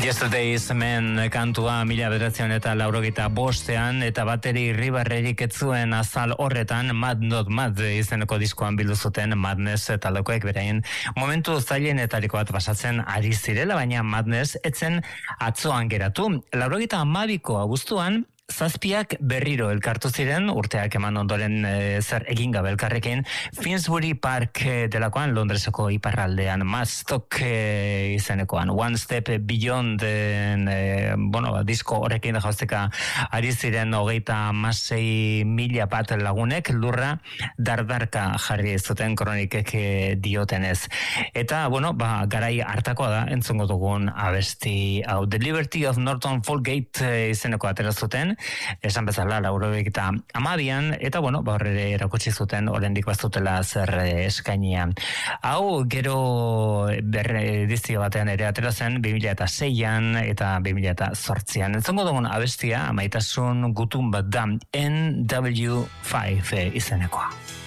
Yesterday's Men kantua 1985 eta bateri irribarrerik ez zuen azal horretan Mad Not Mad izeneko diskoan bildu zuten Madness taldekoek beraien momentu zailenetariko bat pasatzen ari zirela, baina Madness etzen atzoan geratu. 92ko abuztuan Zazpiak berriro elkartu ziren, urteak eman ondoren zer egin gabe elkarrekin, Finsbury Park delakoan, Londreseko iparraldean, Mastok izenekoan, One Step Beyond, disko horrekin jauzteka ari ziren 36,000 bat lagunek, lurra dardarka jarri zuten kronikek diotenez. Eta, garai hartakoa da, entzungo dugun abesti hau. The Liberty of Norton Folgate izeneko atera zuten, esan bezala 92an, eta horre erakutsi zuten oraindik bazutela zer eskainian. Hau gero edizio batean ere atera zen 2006an eta 2008an. Entzongo dugun abestia amaitasun gutun bat da NW5 izenekoa.